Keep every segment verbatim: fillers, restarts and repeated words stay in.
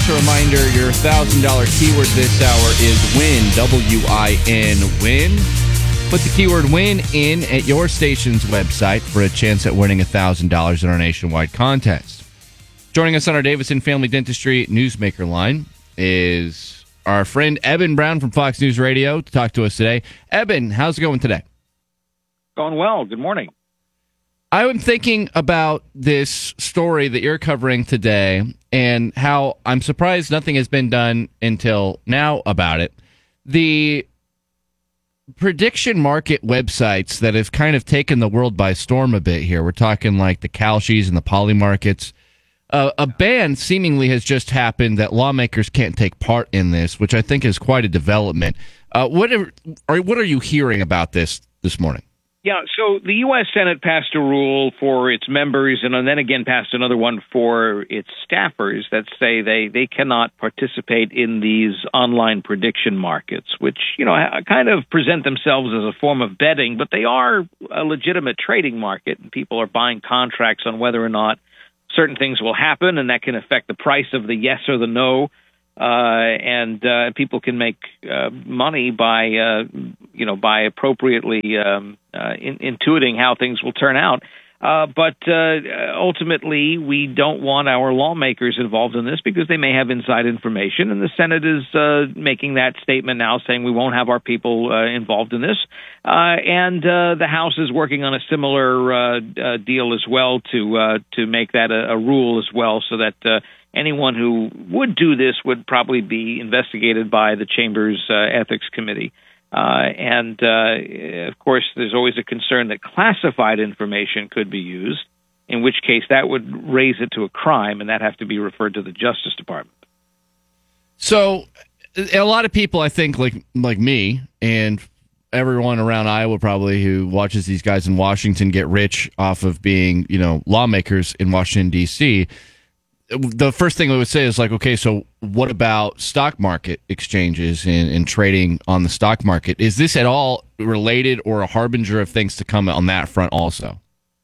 Just a reminder, your one thousand dollars keyword this hour is WIN, W I N, WIN. Put the keyword WIN in at your station's website for a chance at winning one thousand dollars in our nationwide contest. Joining us on our Davison Family Dentistry Newsmaker line is our friend Eben Brown from Fox News Radio to talk to us today. Eben, how's it going today? Going well. Good morning. I'm thinking about this story that you're covering today and how I'm surprised nothing has been done until now about it. The prediction market websites that have kind of taken the world by storm a bit here. We're talking like the Kalshis and the Polymarkets. Uh, a ban seemingly has just happened that lawmakers can't take part in this, which I think is quite a development. Uh, what are, are what are you hearing about this this morning? Yeah, so the U S Senate passed a rule for its members and then again passed another one for its staffers that say they, they cannot participate in these online prediction markets, which, you know, kind of present themselves as a form of betting, but they are a legitimate trading market, and people are buying contracts on whether or not certain things will happen, and that can affect the price of the yes or the no. Uh, and uh, people can make uh, money by, uh, you know, by appropriately um, uh, in, intuiting how things will turn out. Uh, but uh, ultimately, we don't want our lawmakers involved in this because they may have inside information, and the Senate is uh, making that statement now, saying we won't have our people uh, involved in this. Uh, and uh, the House is working on a similar uh, uh, deal as well to uh, to make that a, a rule as well, so that uh, anyone who would do this would probably be investigated by the Chamber's uh, Ethics Committee. Uh, and, uh, of course, there's always a concern that classified information could be used, in which case that would raise it to a crime, and that have to be referred to the Justice Department. So a lot of people, I think, like like me and everyone around Iowa probably who watches these guys in Washington get rich off of being, you know, lawmakers in Washington, D C, the first thing we would say is like, okay, so what about stock market exchanges and, and trading on the stock market? Is this at all related or a harbinger of things to come on that front also?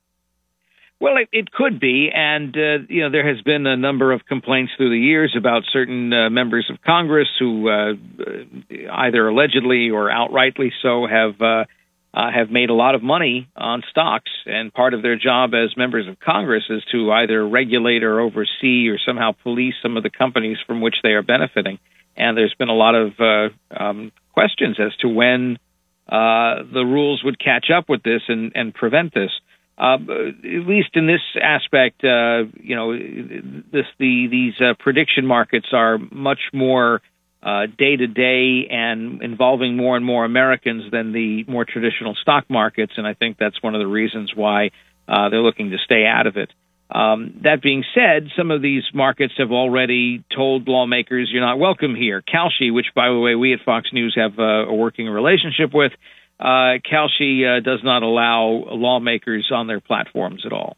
Well, it, it could be. And, uh, you know, there has been a number of complaints through the years about certain uh, members of Congress who uh, either allegedly or outrightly so have uh, Uh, have made a lot of money on stocks, and part of their job as members of Congress is to either regulate or oversee or somehow police some of the companies from which they are benefiting. And there's been a lot of uh, um, questions as to when uh, the rules would catch up with this and, and prevent this. Uh, at least in this aspect, uh, you know, this the these uh, prediction markets are much more Uh, day-to-day and involving more and more Americans than the more traditional stock markets, and I think that's one of the reasons why uh, they're looking to stay out of it. Um, that being said, some of these markets have already told lawmakers, you're not welcome here. Kalshi, which, by the way, we at Fox News have uh, a working relationship with, uh, Kalshi uh, does not allow lawmakers on their platforms at all.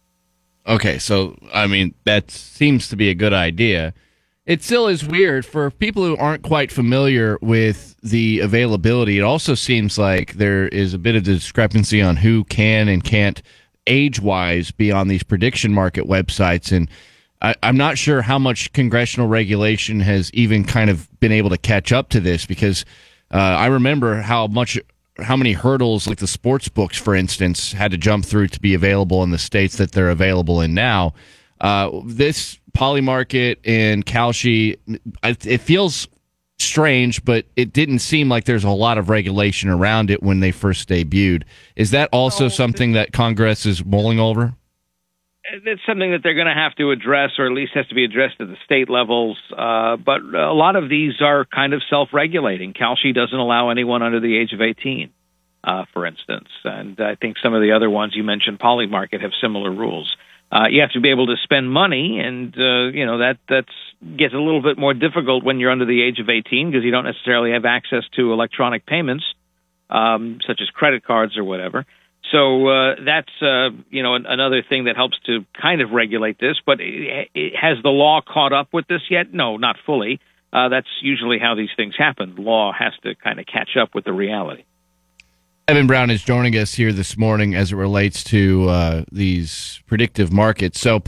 Okay, so, I mean, that seems to be a good idea. It still is weird for people who aren't quite familiar with the availability. It also seems like there is a bit of discrepancy on who can and can't age-wise be on these prediction market websites. And I, I'm not sure how much congressional regulation has even kind of been able to catch up to this, because uh, I remember how much, how many hurdles, like the sports books, for instance, had to jump through to be available in the states that they're available in now. Uh, this Polymarket and Kalshi, it feels strange, but it didn't seem like there's a lot of regulation around it when they first debuted. Is that also oh, something that Congress is mulling over? It's something that they're going to have to address, or at least has to be addressed at the state levels. Uh, but a lot of these are kind of self-regulating. Kalshi doesn't allow anyone under the age of eighteen, uh, for instance. And I think some of the other ones you mentioned, Polymarket, have similar rules. Uh, you have to be able to spend money, and uh, you know that that's gets a little bit more difficult when you're under the age of eighteen, because you don't necessarily have access to electronic payments, um, such as credit cards or whatever. So uh, that's uh, you know an, another thing that helps to kind of regulate this. But it, it, has the law caught up with this yet? No, not fully. Uh, that's usually how these things happen. Law has to kind of catch up with the reality. Eben Brown is joining us here this morning as it relates to uh, these predictive markets. So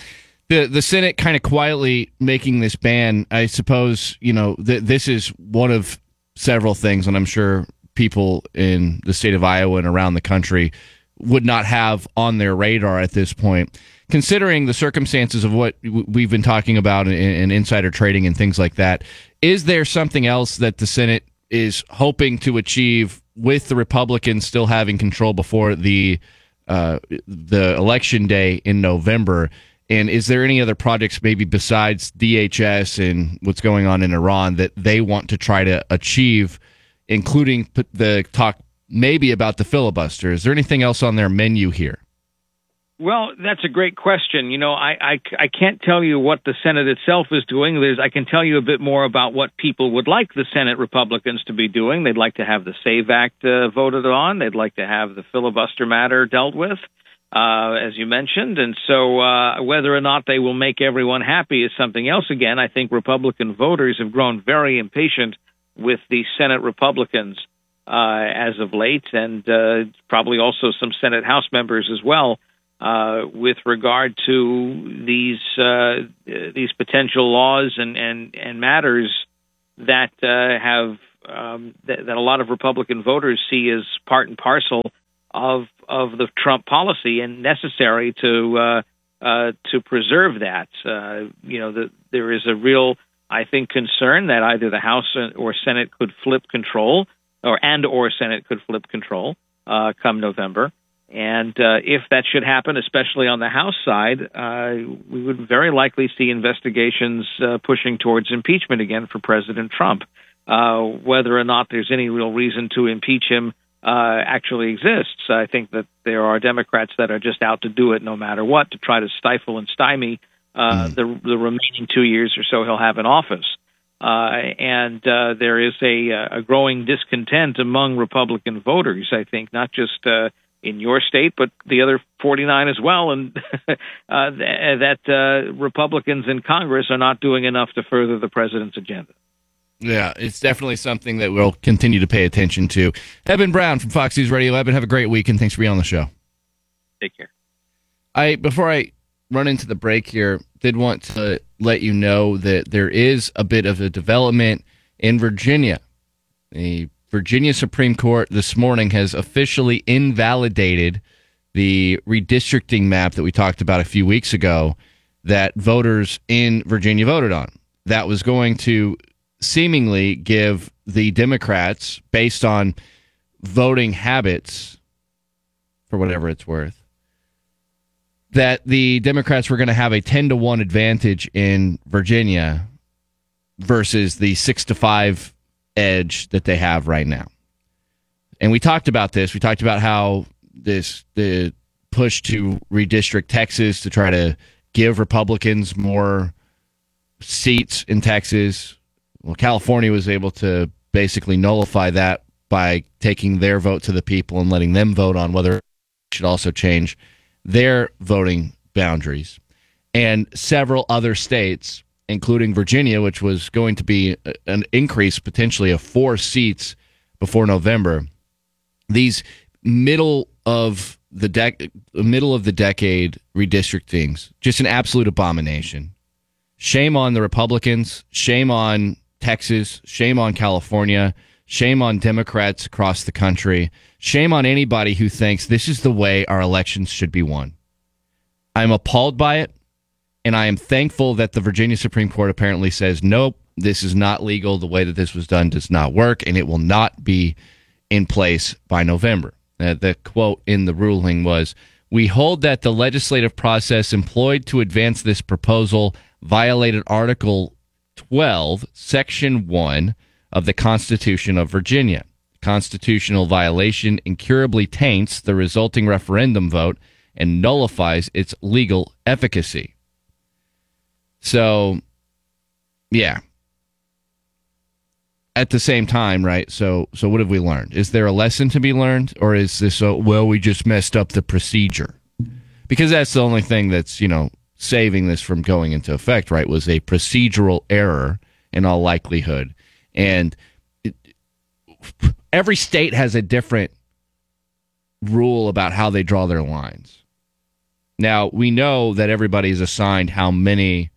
The the Senate kind of quietly making this ban, I suppose, you know, th- this is one of several things, and I'm sure people in the state of Iowa and around the country would not have on their radar at this point. Considering the circumstances of what we've been talking about in, in insider trading and things like that, is there something else that the Senate is hoping to achieve with the Republicans still having control before the uh, the election day in November? And is there any other projects maybe besides D H S and what's going on in Iran that they want to try to achieve, including the talk maybe about the filibuster? Is there anything else on their menu here? Well, that's a great question. You know, I, I, I can't tell you what the Senate itself is doing. There's, I can tell you a bit more about what people would like the Senate Republicans to be doing. They'd like to have the SAVE Act uh, voted on. They'd like to have the filibuster matter dealt with, uh, as you mentioned. And so uh, whether or not they will make everyone happy is something else. Again, I think Republican voters have grown very impatient with the Senate Republicans uh, as of late, and uh, probably also some Senate House members as well. Uh, with regard to these uh, these potential laws and, and, and matters that uh, have um, that, that a lot of Republican voters see as part and parcel of of the Trump policy and necessary to uh, uh, to preserve that. Uh, you know, the, there is a real, I think, concern that either the House or Senate could flip control, or and or Senate could flip control uh, come November. And uh, if that should happen, especially on the House side, uh, we would very likely see investigations uh, pushing towards impeachment again for President Trump. Uh, whether or not there's any real reason to impeach him uh, actually exists. I think that there are Democrats that are just out to do it no matter what, to try to stifle and stymie uh, mm. the, the remaining two years or so he'll have in office. Uh, and uh, there is a, a growing discontent among Republican voters, I think, not just uh, in your state, but the other forty-nine as well, and uh, that uh, Republicans in Congress are not doing enough to further the president's agenda. Yeah, it's definitely something that we'll continue to pay attention to. Eben Brown from Fox News Radio. Eben, have a great week, and thanks for being on the show. Take care. I before I run into the break here, did want to let you know that there is a bit of a development in Virginia. The Virginia Supreme Court this morning has officially invalidated the redistricting map that we talked about a few weeks ago that voters in Virginia voted on. That was going to seemingly give the Democrats, based on voting habits, for whatever it's worth, that the Democrats were going to have a ten to one advantage in Virginia versus the six to five edge that they have right now. And we talked about this. We talked about how this the push to redistrict Texas to try to give Republicans more seats in Texas. Well, California was able to basically nullify that by taking their vote to the people and letting them vote on whether it should also change their voting boundaries. And several other states, including Virginia, which was going to be an increase potentially of four seats before November. These middle of the dec- middle of the decade redistrictings, just an absolute abomination. Shame on the Republicans. Shame on Texas. Shame on California. Shame on Democrats across the country. Shame on anybody who thinks this is the way our elections should be won. I'm appalled by it. And I am thankful that the Virginia Supreme Court apparently says, nope, this is not legal. The way that this was done does not work, and it will not be in place by November. Uh, the quote in the ruling was, "We hold that the legislative process employed to advance this proposal violated Article twelve, Section one of the Constitution of Virginia. Constitutional violation incurably taints the resulting referendum vote and nullifies its legal efficacy." So, yeah. At the same time, right, so so what have we learned? Is there a lesson to be learned? Or is this, a, well, we just messed up the procedure? Because that's the only thing that's, you know, saving this from going into effect, right, was a procedural error in all likelihood. And it, every state has a different rule about how they draw their lines. Now, we know that everybody's assigned how many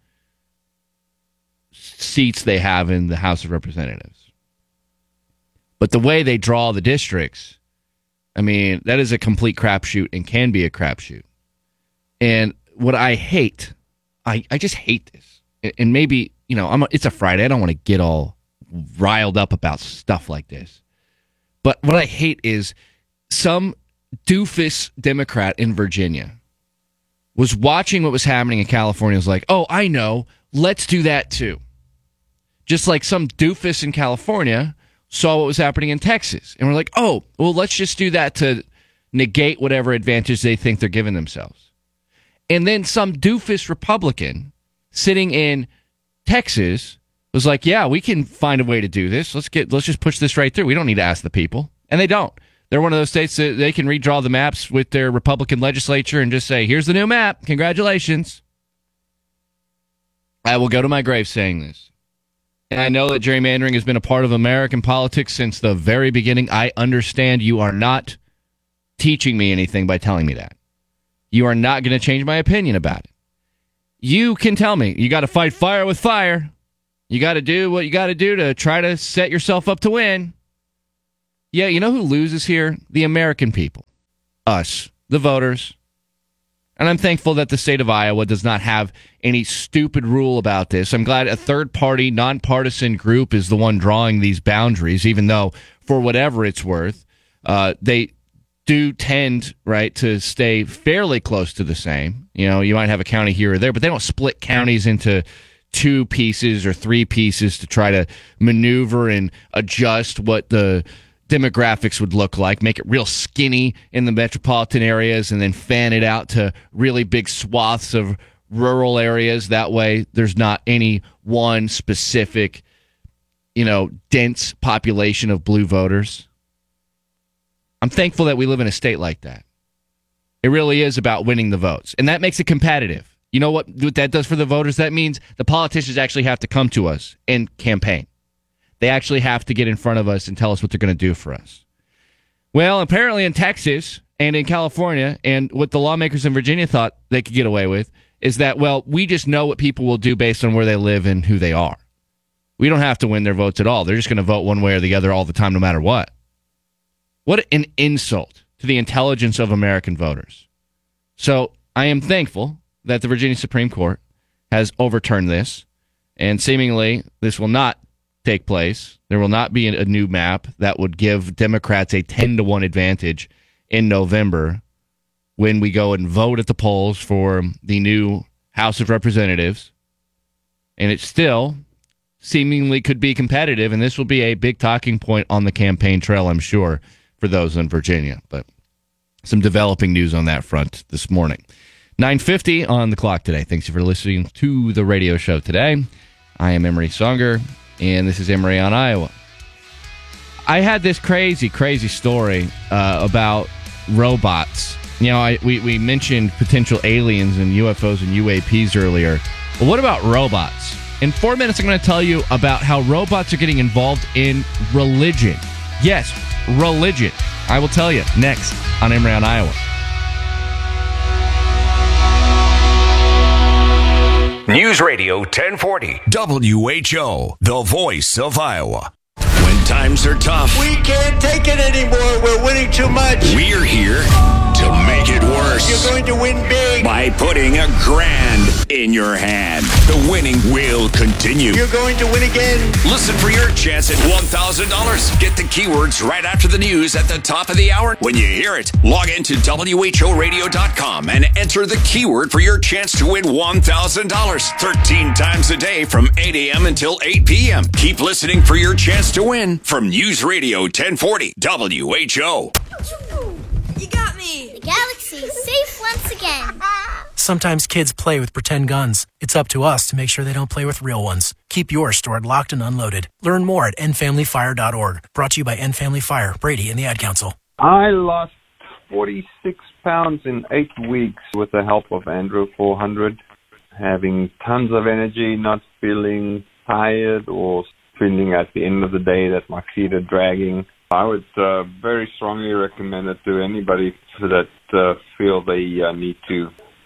seats they have in the House of Representatives. But the way they draw the districts, I mean, that is a complete crapshoot and can be a crapshoot. And what I hate, I, I just hate this. And maybe, you know, I'm a, it's a Friday. I don't want to get all riled up about stuff like this. But what I hate is some doofus Democrat in Virginia was watching what was happening in California. Was like, oh, I know. Let's do that too. Just like some doofus in California saw what was happening in Texas. And we're like, oh, well, let's just do that to negate whatever advantage they think they're giving themselves. And then some doofus Republican sitting in Texas was like, yeah, we can find a way to do this. Let's get, let's just push this right through. We don't need to ask the people. And they don't. They're one of those states that they can redraw the maps with their Republican legislature and just say, here's the new map. Congratulations. I will go to my grave saying this. And I know that gerrymandering has been a part of American politics since the very beginning. I understand you are not teaching me anything by telling me that. You are not going to change my opinion about it. You can tell me you got to fight fire with fire. You got to do what you got to do to try to set yourself up to win. Yeah, you know who loses here? The American people. Us, the voters. And I'm thankful that the state of Iowa does not have any stupid rule about this. I'm glad a third-party, nonpartisan group is the one drawing these boundaries, even though, for whatever it's worth, uh, they do tend, right, to stay fairly close to the same. You know, you might have a county here or there, but they don't split counties into two pieces or three pieces to try to maneuver and adjust what the demographics would look like, make it real skinny in the metropolitan areas and then fan it out to really big swaths of rural areas. That way there's not any one specific, you know, dense population of blue voters. I'm thankful that we live in a state like that. It really is about winning the votes, and that makes it competitive. You know what, what that does for the voters? That means the politicians actually have to come to us and campaign. They actually have to get in front of us and tell us what they're going to do for us. Well, apparently in Texas and in California, and what the lawmakers in Virginia thought they could get away with, is that, well, we just know what people will do based on where they live and who they are. We don't have to win their votes at all. They're just going to vote one way or the other all the time, no matter what. What an insult to the intelligence of American voters. So I am thankful that the Virginia Supreme Court has overturned this, and seemingly this will not take place. There will not be a new map that would give Democrats a ten to one advantage in November when we go and vote at the polls for the new House of Representatives. And it still seemingly could be competitive, and this will be a big talking point on the campaign trail, I'm sure, for those in Virginia. But some developing news on that front this morning. nine fifty on the clock today. Thanks for listening to the radio show today. I am Emery Songer, and this is Emery on Iowa. I had this crazy, crazy story uh, about robots. You know, I, we, we mentioned potential aliens and U F Os and U A Ps earlier. But what about robots? In four minutes, I'm going to tell you about how robots are getting involved in religion. Yes, religion. I will tell you next on Emery on Iowa. News Radio ten forty, W H O, the voice of Iowa. When times are tough, we can't take it anymore. We're winning too much. We're here to make it worse. You're going to win big by putting a grand in your hand. The winning will continue. You're going to win again. Listen for your chance at one thousand dollars. Get the keywords right after the news at the top of the hour. When you hear it, log into W H O radio dot com and enter the keyword for your chance to win one thousand dollars. thirteen times a day from eight a.m. until eight p.m. Keep listening for your chance to win from News Radio ten forty W H O. You got me! The galaxy's safe once again. Sometimes kids play with pretend guns. It's up to us to make sure they don't play with real ones. Keep yours stored locked and unloaded. Learn more at end family fire dot org. Brought to you by End Family Fire, Brady, and the Ad Council. I lost forty-six pounds in eight weeks with the help of Andro four hundred. Having tons of energy, not feeling tired or feeling at the end of the day that my feet are dragging. I would uh, very strongly recommend it to anybody that uh, feel they uh, need to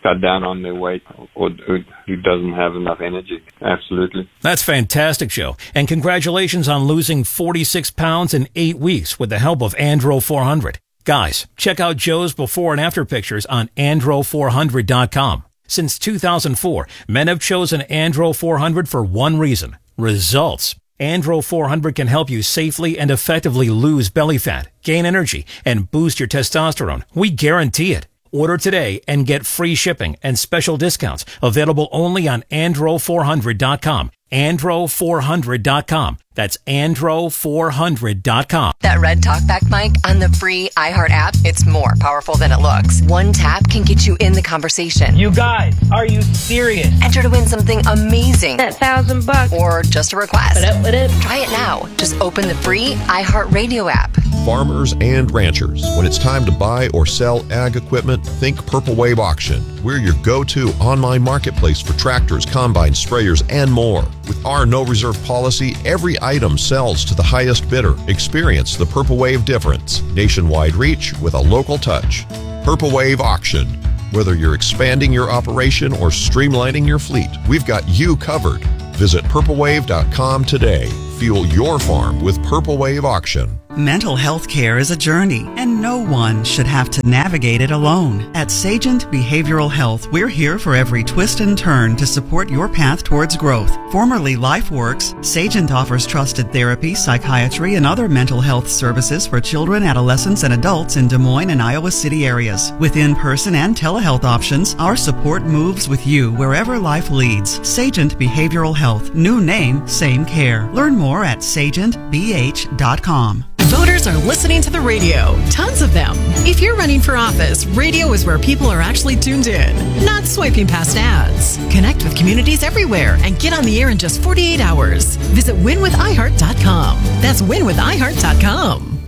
cut down on their weight or who, who doesn't have enough energy. Absolutely. That's fantastic, Joe. And congratulations on losing forty-six pounds in eight weeks with the help of Andro four hundred. Guys, check out Joe's before and after pictures on andro four hundred dot com. Since two thousand four, men have chosen Andro four hundred for one reason: results. Andro four hundred can help you safely and effectively lose belly fat, gain energy, and boost your testosterone. We guarantee it. Order today and get free shipping and special discounts available only on andro four hundred dot com. andro four hundred dot com. That's andro four hundred dot com. That red talkback mic on the free iHeart app, it's more powerful than it looks. One tap can get you in the conversation. You guys, are you serious? Enter to win something amazing. That thousand bucks. Or just a request. What up, what up? Try it now. Just open the free iHeart Radio app. Farmers and ranchers, when it's time to buy or sell ag equipment, think Purple Wave Auction. We're your go-to online marketplace for tractors, combines, sprayers, and more. With our no reserve policy, every item sells to the highest bidder. Experience the Purple Wave difference. Nationwide reach with a local touch. Purple Wave Auction. Whether you're expanding your operation or streamlining your fleet, we've got you covered. Visit purple wave dot com today. Fuel your farm with Purple Wave Auction. Mental health care is a journey, and no one should have to navigate it alone. At Sagent Behavioral Health, we're here for every twist and turn to support your path towards growth. Formerly LifeWorks, Sagent offers trusted therapy, psychiatry, and other mental health services for children, adolescents, and adults in Des Moines and Iowa City areas. With in-person and telehealth options, our support moves with you wherever life leads. Sagent Behavioral Health. New name, same care. Learn more at sagent b h dot com. Voters are listening to the radio. Tons of them. If you're running for office, radio is where people are actually tuned in, not swiping past ads. Connect with communities everywhere and get on the air in just forty-eight hours. Visit win with i heart dot com. That's win with i heart dot com.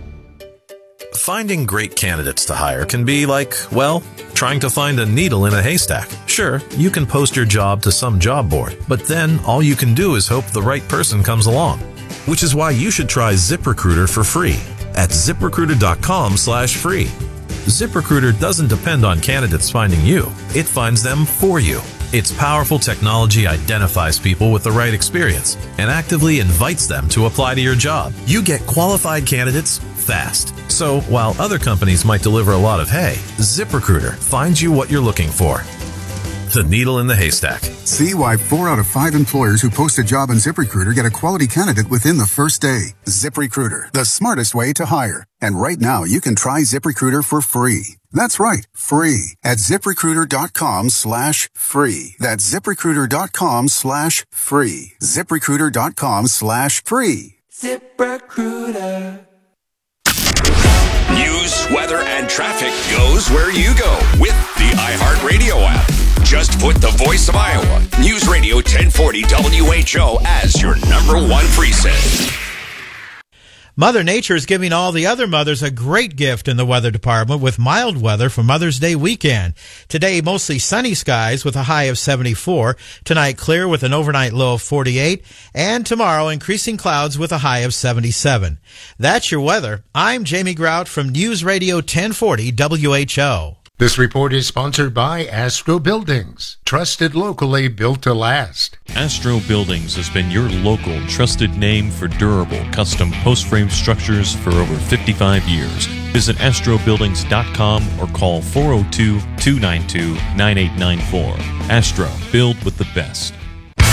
Finding great candidates to hire can be like, well, trying to find a needle in a haystack. Sure, you can post your job to some job board, but then all you can do is hope the right person comes along. Which is why you should try ZipRecruiter for free at zip recruiter dot com slash free. ZipRecruiter doesn't depend on candidates finding you. It finds them for you. Its powerful technology identifies people with the right experience and actively invites them to apply to your job. You get qualified candidates fast. So while other companies might deliver a lot of hay, ZipRecruiter finds you what you're looking for. The needle in the haystack. See why four out of five employers who post a job on ZipRecruiter get a quality candidate within the first day. ZipRecruiter, the smartest way to hire. And right now, you can try ZipRecruiter for free. That's right, free at zip recruiter dot com slash free. That's zip recruiter dot com slash free. zip recruiter dot com slash free. ZipRecruiter. News, weather, and traffic goes where you go with the iHeartRadio app. Just put the voice of Iowa, News Radio ten forty W H O, as your number one preset. Mother Nature is giving all the other mothers a great gift in the weather department with mild weather for Mother's Day weekend. Today, mostly sunny skies with a high of seventy-four. Tonight, clear with an overnight low of forty-eight. And tomorrow, increasing clouds with a high of seventy-seven. That's your weather. I'm Jamie Grout from News Radio ten forty W H O. This report is sponsored by Astro Buildings, trusted locally, built to last. Astro Buildings has been your local trusted name for durable custom post-frame structures for over fifty-five years. Visit astro buildings dot com or call four oh two, two nine two, nine eight nine four. Astro, build with the best.